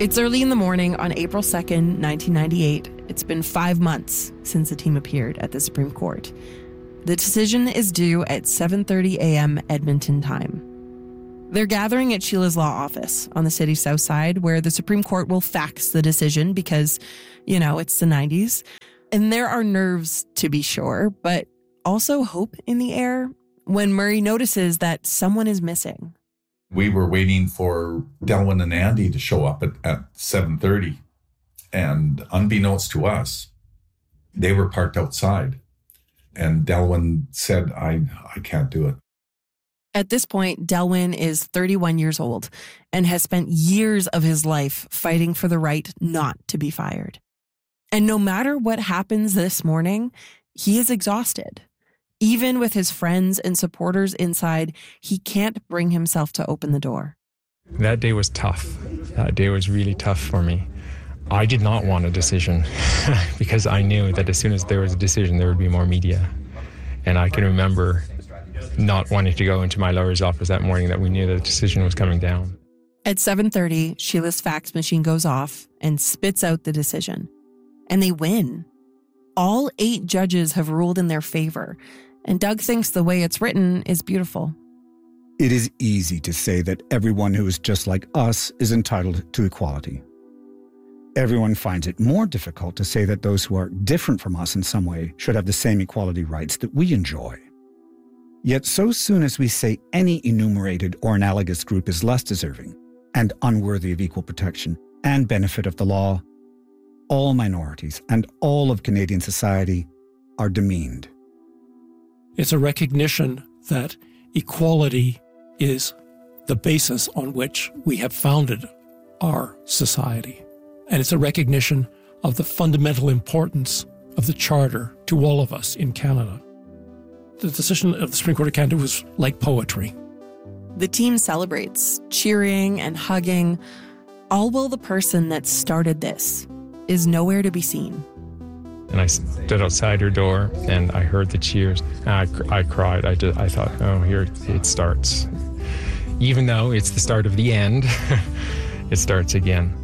It's early in the morning on April 2nd, 1998. It's been 5 months since the team appeared at the Supreme Court. The decision is due at 7:30 a.m. Edmonton time. They're gathering at Sheila's law office on the city's south side, where the Supreme Court will fax the decision because, it's the 90s. And there are nerves, to be sure, but also hope in the air when Murray notices that someone is missing. We were waiting for Delwyn and Andy to show up at 7:30. And unbeknownst to us, they were parked outside. And Delwyn said, I can't do it. At this point, Delwyn is 31 years old and has spent years of his life fighting for the right not to be fired. And no matter what happens this morning, he is exhausted. Even with his friends and supporters inside, he can't bring himself to open the door. That day was tough. That day was really tough for me. I did not want a decision because I knew that as soon as there was a decision, there would be more media. And I can remember not wanting to go into my lawyer's office that morning that we knew that the decision was coming down. At 7:30, Sheila's fax machine goes off and spits out the decision. And they win. All 8 judges have ruled in their favor, and Doug thinks the way it's written is beautiful. It is easy to say that everyone who is just like us is entitled to equality. Everyone finds it more difficult to say that those who are different from us in some way should have the same equality rights that we enjoy. Yet so soon as we say any enumerated or analogous group is less deserving and unworthy of equal protection and benefit of the law, all minorities and all of Canadian society are demeaned. It's a recognition that equality is the basis on which we have founded our society. And it's a recognition of the fundamental importance of the Charter to all of us in Canada. The decision of the Supreme Court of Canada was like poetry. The team celebrates, cheering and hugging, all while the person that started this is nowhere to be seen. And I stood outside her door and I heard the cheers. I cried. I thought, oh, here it starts. Even though it's the start of the end, it starts again.